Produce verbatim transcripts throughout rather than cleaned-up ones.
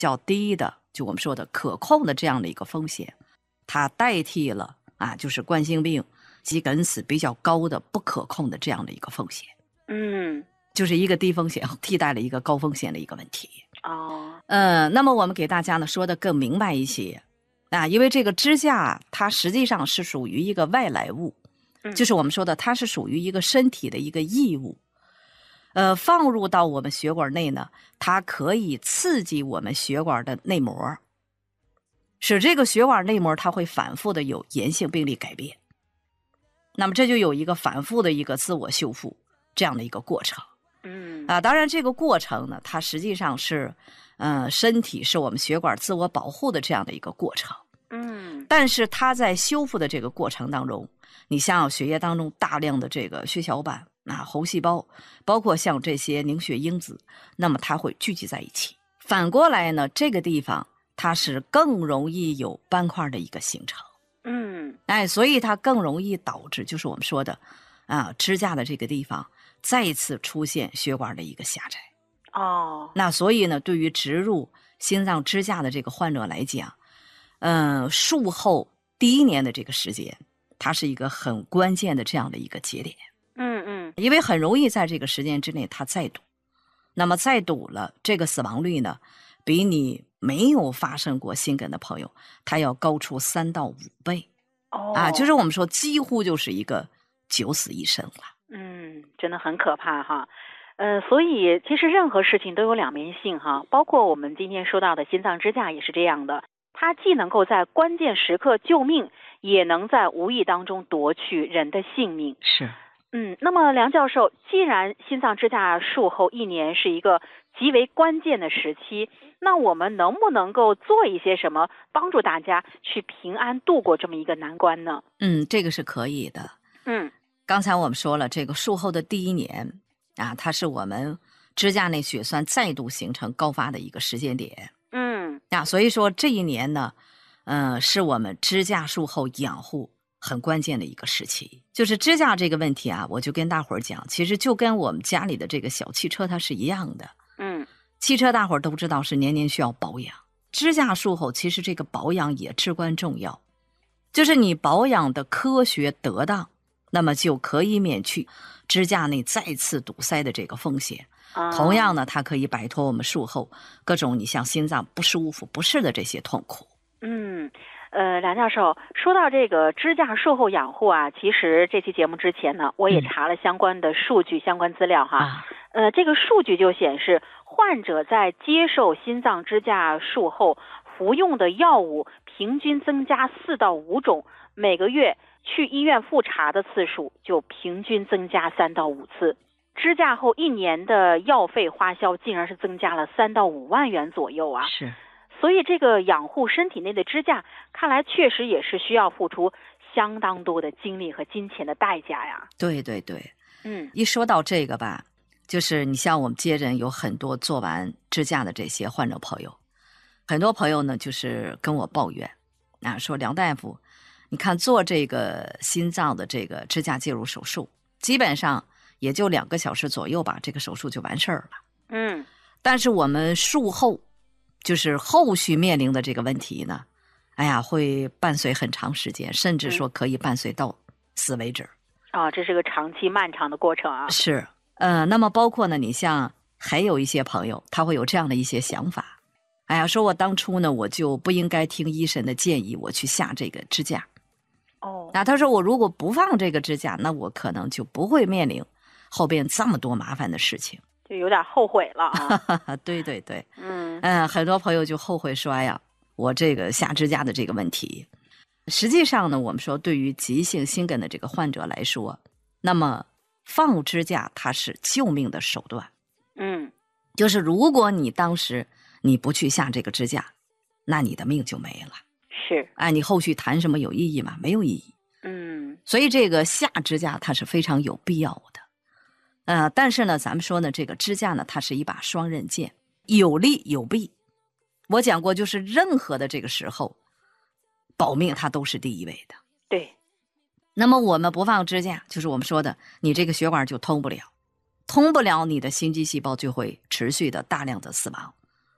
较低的，就我们说的可控的这样的一个风险，它代替了啊，就是冠心病、肌梗死比较高的不可控的这样的一个风险。 嗯， 就是一个低风险替代了一个高风险的一个问题。 哦， 呃，那么我们给大家呢说的更明白一些啊，因为这个支架它实际上是属于一个外来物， 嗯就是我们说的它是属于一个身体的一个异物。呃，放入到我们血管内呢，它可以刺激我们血管的内膜，使这个血管内膜它会反复的有炎性病理改变。那么这就有一个反复的一个自我修复这样的一个过程。 嗯啊，当然这个过程呢，它实际上是，呃，身体是我们血管自我保护的这样的一个过程。 嗯但是它在修复的这个过程当中，你像血液当中大量的这个血小板啊、红细胞，包括像这些凝血因子，那么它会聚集在一起。反过来呢，这个地方它是更容易有斑块的一个形成。 嗯哎，所以它更容易导致，就是我们说的啊，支架的这个地方再次出现血管的一个狭窄。 哦， 那所以呢，对于植入心脏支架的这个患者来讲，嗯、呃，术后第一年的这个时间，它是一个很关键的这样的一个节点。 嗯嗯因为很容易在这个时间之内它再堵，那么再堵了，这个死亡率呢，比你没有发生过心梗的朋友，它要高出三到五倍。 哦啊，就是我们说几乎就是一个九死一生了。 嗯，真的很可怕哈。呃，所以其实任何事情都有两面性哈，包括我们今天说到的心脏支架也是这样的，它既能够在关键时刻救命，也能在无意当中夺去人的性命。 是。 嗯，那么梁教授，既然心脏支架术后一年是一个极为关键的时期，那我们能不能够做一些什么帮助大家去平安度过这么一个难关呢？ 嗯，这个是可以的。 嗯刚才我们说了，这个术后的第一年啊，它是我们支架内血栓再度形成高发的一个时间点。 嗯啊，所以说这一年呢，呃，是我们支架术后养护很关键的一个时期。就是支架这个问题啊，我就跟大伙儿讲，其实就跟我们家里的这个小汽车它是一样的。 嗯汽车大伙儿都知道是年年需要保养，支架术后其实这个保养也至关重要。就是你保养的科学得当，那么就可以免去支架内再次堵塞的这个风险。 啊同样呢，它可以摆脱我们术后各种你像心脏不舒服、不适的这些痛苦。 嗯，呃，梁教授说到这个支架术后养护啊，其实这期节目之前呢，我也嗯查了相关的数据、相关资料哈。 啊， 呃，这个数据就显示，患者在接受心脏支架术后服用的药物平均增加四到五种，每个月去医院复查的次数就平均增加三到五次。支架后一年的药费花销竟然是增加了三到五万元左右啊！ 是。 所以这个养护身体内的支架，看来确实也是需要付出相当多的精力和金钱的代价呀。 对对对， 嗯一说到这个吧，就是你像我们接诊有很多做完支架的这些患者朋友，很多朋友呢就是跟我抱怨啊，说梁大夫，你看做这个心脏的这个支架介入手术，基本上也就两个小时左右吧，这个手术就完事儿了。 嗯但是我们术后，就是后续面临的这个问题呢，哎呀，会伴随很长时间，甚至说可以伴随到死为止。 啊，这是个长期漫长的过程啊。 是，呃，那么包括呢，你像还有一些朋友，他会有这样的一些想法，哎呀，说我当初呢，我就不应该听医生的建议，我去下这个支架。 哦， 那他说我如果不放这个支架，那我可能就不会面临后边这么多麻烦的事情。 就有点后悔了啊。 对对对， 嗯嗯，很多朋友就后悔说呀，我这个下支架的这个问题。实际上呢，我们说对于急性心梗的这个患者来说，那么放支架它是救命的手段。 嗯就是如果你当时你不去下这个支架，那你的命就没了。 是。 哎，你后续谈什么有意义吗？没有意义。 嗯所以这个下支架它是非常有必要的。呃，但是呢，咱们说呢，这个支架呢，它是一把双刃剑，有利有弊。我讲过，就是任何的这个时候，保命它都是第一位的。 对。 那么我们不放支架，就是我们说的，你这个血管就通不了，通不了，你的心肌细胞就会持续的大量的死亡。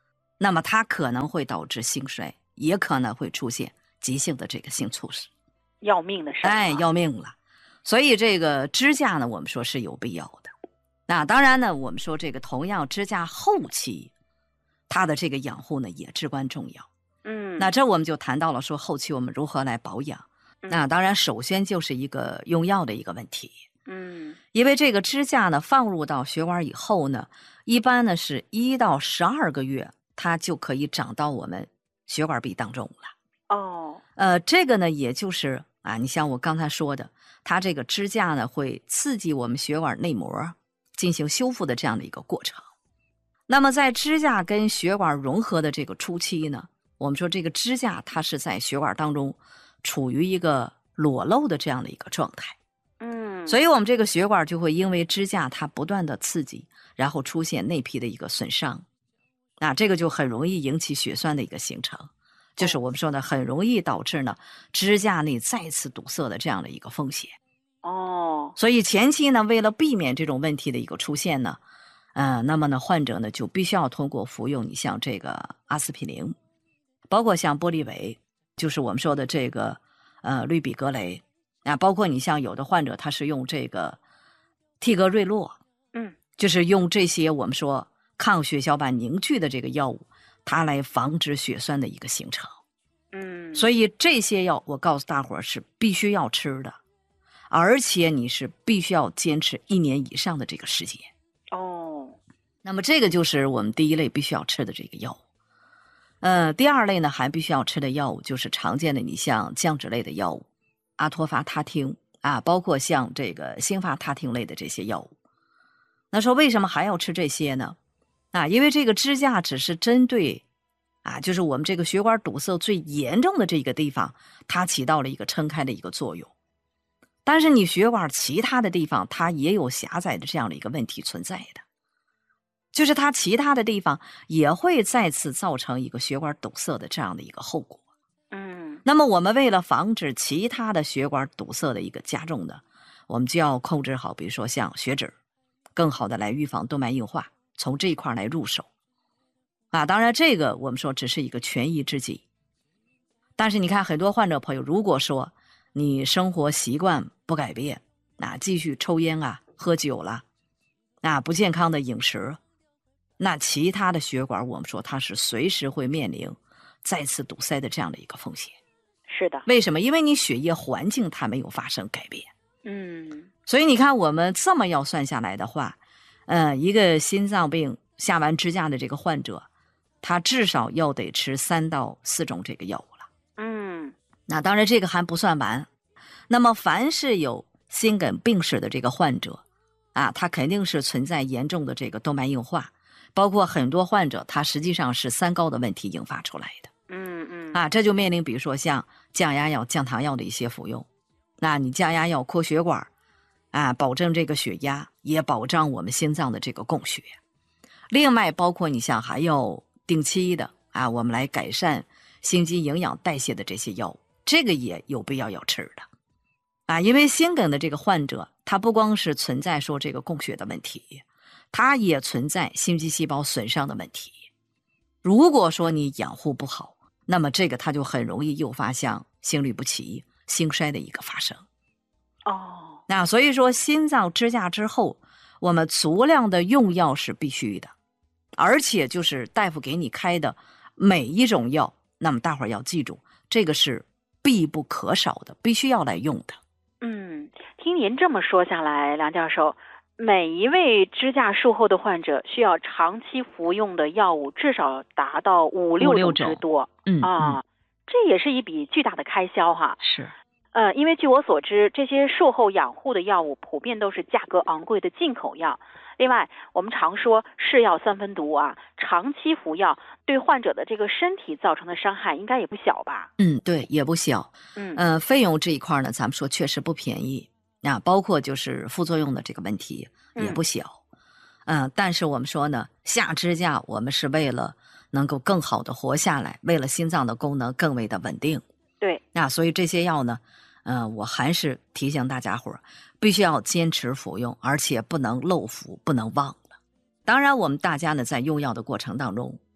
那么它可能会导致心衰，也可能会出现急性的这个性猝死， 要命的事儿、啊， 哎，要命了。所以这个支架呢，我们说是有必要的。那当然呢，我们说这个同样支架后期，它的这个养护呢也至关重要。 嗯， 那这我们就谈到了说后期我们如何来保养。 嗯、 那当然，首先就是一个用药的一个问题。 嗯， 因为这个支架呢放入到血管以后呢，一般呢是一到十二个月，它就可以长到我们血管壁当中了。 哦， 呃，这个呢，也就是啊，你像我刚才说的，它这个支架呢会刺激我们血管内膜进行修复的这样的一个过程。那么在支架跟血管融合的这个初期呢，我们说这个支架它是在血管当中处于一个裸露的这样的一个状态。 嗯， 所以我们这个血管就会因为支架它不断的刺激，然后出现内皮的一个损伤，那这个就很容易引起血栓的一个形成，就是我们说的很容易导致呢支架内再次堵塞的这样的一个风险。 哦， 所以前期呢，为了避免这种问题的一个出现呢，呃，那么呢患者呢就必须要通过服用你像这个阿司匹林，包括像玻利维，就是我们说的这个呃氯比格雷。啊，包括你像有的患者他是用这个替格瑞洛， 嗯， 就是用这些我们说抗血小板凝聚的这个药物，它来防止血栓的一个形成。 嗯， 所以这些药我告诉大伙儿是必须要吃的，而且你是必须要坚持一年以上的这个时间。 哦， 那么这个就是我们第一类必须要吃的这个药物。呃，第二类呢还必须要吃的药物就是常见的你像降脂类的药物。阿托伐他汀啊，包括像这个辛伐他汀类的这些药物。那说为什么还要吃这些呢？啊，因为这个支架只是针对啊，就是我们这个血管堵塞最严重的这个地方，它起到了一个撑开的一个作用。但是你血管其他的地方，它也有狭窄的这样的一个问题存在的，就是它其他的地方也会再次造成一个血管堵塞的这样的一个后果。 嗯， 那么我们为了防止其他的血管堵塞的一个加重呢，我们就要控制好，比如说像血脂，更好的来预防动脉硬化，从这一块来入手。啊，当然这个我们说只是一个权宜之计。但是你看很多患者朋友，如果说你生活习惯不改变，那继续抽烟啊、喝酒了，那不健康的饮食，那其他的血管我们说它是随时会面临再次堵塞的这样的一个风险。 是的， 为什么？因为你血液环境它没有发生改变。 嗯， 所以你看我们这么要算下来的话，呃，一个心脏病下完支架的这个患者，他至少要得吃三到四种这个药物了。 嗯， 那当然这个还不算完。那么凡是有心梗病史的这个患者啊，他肯定是存在严重的这个动脉硬化，包括很多患者他实际上是三高的问题引发出来的。 嗯嗯， 啊，这就面临比如说像降压药、降糖药的一些服用。那你降压药扩血管啊，保证这个血压，也保障我们心脏的这个供血。另外包括你像还有定期的啊，我们来改善心肌营养代谢的这些药物，这个也有必要要吃的。啊，因为心梗的这个患者，他不光是存在说这个供血的问题，他也存在心肌细胞损伤的问题。如果说你养护不好，那么这个它就很容易诱发像心律不齐、心衰的一个发生。 哦， 那所以说心脏支架之后，我们足量的用药是必须的，而且就是大夫给你开的每一种药，那么大伙儿要记住，这个是必不可少的，必须要来用的。 嗯，听您这么说下来，梁教授，每一位支架术后的患者需要长期服用的药物至少达到五六种之多。 嗯啊， 嗯， 这也是一笔巨大的开销哈。 是。 呃，因为据我所知，这些术后养护的药物普遍都是价格昂贵的进口药。另外，我们常说是药三分毒啊，长期服药对患者的这个身体造成的伤害应该也不小吧？ 嗯，对，也不小。 嗯， 呃，费用这一块呢，咱们说确实不便宜啊，包括就是副作用的这个问题也不小。嗯、呃，但是我们说呢，下支架我们是为了能够更好的活下来，为了心脏的功能更为的稳定。 对， 那所以这些药呢，呃，我还是提醒大家伙儿，必须要坚持服用，而且不能漏服，不能忘了。当然，我们大家呢在用药的过程当中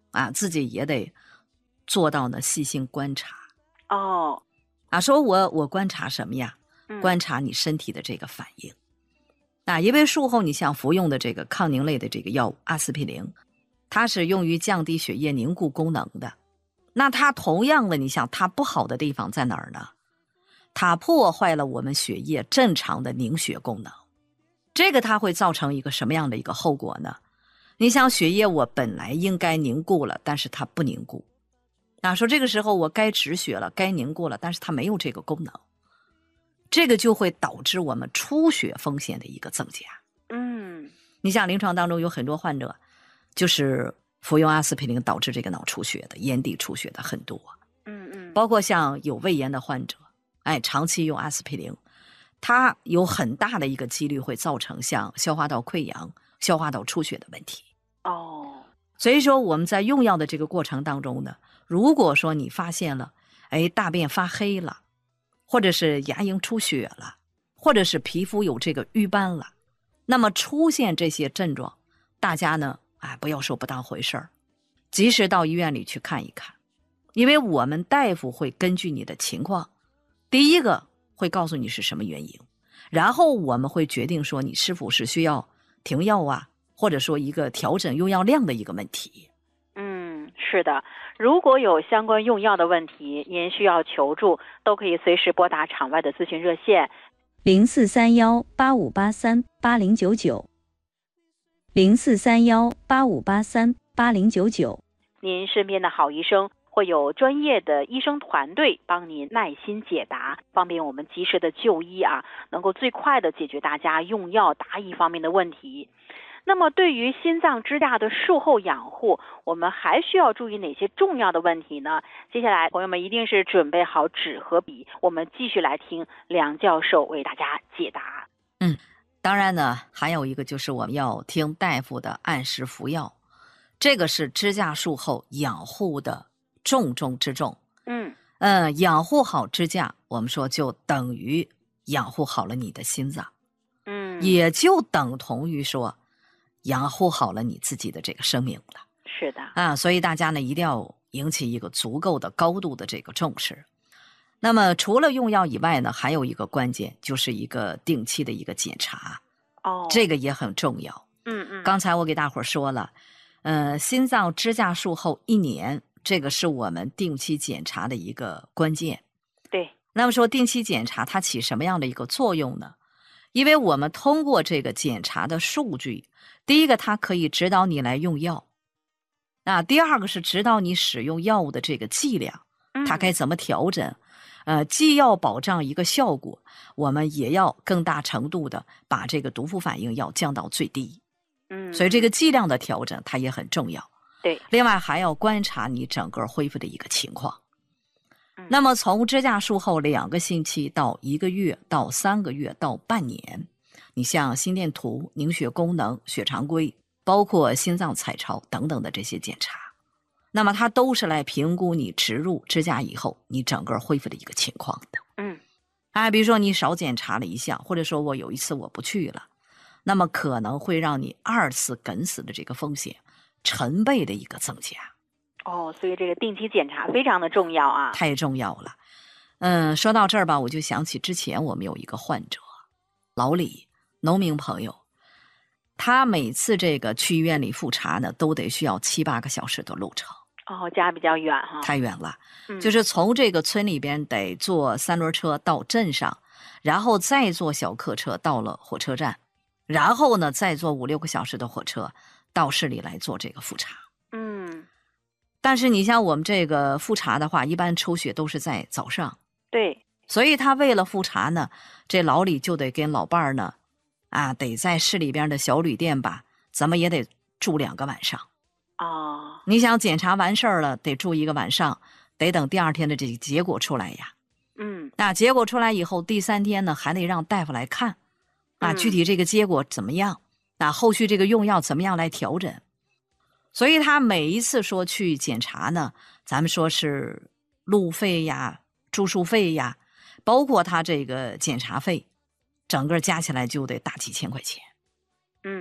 啊，自己也得做到呢细心观察。 哦， 啊，说我我观察什么呀？ 嗯观察你身体的这个反应。啊，因为术后你像服用的这个抗凝类的这个药物阿司匹林，它是用于降低血液凝固功能的。那它同样的，你想它不好的地方在哪儿呢？它破坏了我们血液正常的凝血功能。这个它会造成一个什么样的一个后果呢？你想血液我本来应该凝固了，但是它不凝固。啊，说这个时候我该止血了，该凝固了，但是它没有这个功能。这个就会导致我们出血风险的一个增加。 嗯， 你像临床当中有很多患者，就是服用阿司匹林导致这个脑出血的、眼底出血的很多。 嗯嗯， 包括像有胃炎的患者，哎，长期用阿司匹林，它有很大的一个几率会造成像消化道溃疡、消化道出血的问题。 哦， 所以说我们在用药的这个过程当中呢，如果说你发现了，哎，大便发黑了，或者是牙龈出血了，或者是皮肤有这个瘀斑了，那么出现这些症状，大家呢，哎，不要说不当回事儿，及时到医院里去看一看，因为我们大夫会根据你的情况，第一个会告诉你是什么原因，然后我们会决定说你是否是需要停药啊，或者说一个调整用药量的一个问题。 嗯，是的，如果有相关用药的问题，您需要求助，都可以随时拨打场外的咨询热线零四三幺八五八三八零九九，零四三幺八五八三八零九九。 您身边的好医生会有专业的医生团队帮您耐心解答，方便我们及时的就医啊，能够最快的解决大家用药答疑方面的问题。那么对于心脏支架的术后养护，我们还需要注意哪些重要的问题呢？接下来朋友们一定是准备好纸和笔，我们继续来听梁教授为大家解答。 嗯，当然呢，还有一个就是我们要听大夫的按时服药，这个是支架术后养护的重中之重。 嗯呃，养护好支架，我们说就等于养护好了你的心脏， 嗯， 也就等同于说养护好了你自己的这个生命了是的， 啊。所以大家呢一定要引起一个足够的高度的这个重视。那么除了用药以外呢，还有一个关键就是一个定期的一个检查， 哦， 这个也很重要。 嗯嗯， 刚才我给大伙儿说了，呃，心脏支架术后一年，这个是我们定期检查的一个关键。 对， 那么说定期检查它起什么样的一个作用呢？因为我们通过这个检查的数据，第一个它可以指导你来用药，啊，第二个是指导你使用药物的这个剂量，它该怎么调整。呃，既要保障一个效果，我们也要更大程度的把这个毒副反应要降到最低。 嗯， 所以这个剂量的调整它也很重要。 对， 另外还要观察你整个恢复的一个情况。 嗯那么从支架术后两个星期到一个月到三个月到半年，你像心电图、凝血功能、血常规，包括心脏彩超等等的这些检查，那么它都是来评估你植入支架以后你整个恢复的一个情况的。 嗯， 哎，比如说你少检查了一项，或者说我有一次我不去了，那么可能会让你二次梗死的这个风险成倍的一个增加。 哦，所以这个定期检查非常的重要啊。 太重要了。嗯，说到这儿吧，我就想起之前我们有一个患者，老李，农民朋友，他每次这个去医院里复查呢，都得需要七八个小时的路程。 哦，家比较远哈。 太远了， 嗯、 就是从这个村里边得坐三轮车到镇上，然后再坐小客车到了火车站，然后呢再坐五六个小时的火车到市里来做这个复查。 嗯， 但是你像我们这个复查的话，一般抽血都是在早上。 对， 所以他为了复查呢，这老李就得跟老伴儿呢，啊，得在市里边的小旅店吧，怎么也得住两个晚上。 哦， 你想检查完事儿了，得住一个晚上，得等第二天的这个结果出来呀。 嗯， 那结果出来以后，第三天呢还得让大夫来看，啊，具体这个结果怎么样？啊，后续这个用药怎么样来调整？所以他每一次说去检查呢，咱们说是路费呀、住宿费呀，包括他这个检查费，整个加起来就得大几千块钱。 嗯，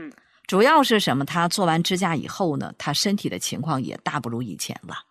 主要是什么？他做完支架以后呢，他身体的情况也大不如以前了。